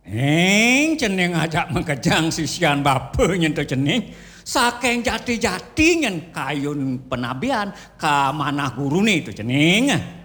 Cening ajak mengkejang sisian bape nyentuh cening. Saking jati-jati nyen kayun penabian ka manah gurune itu cening.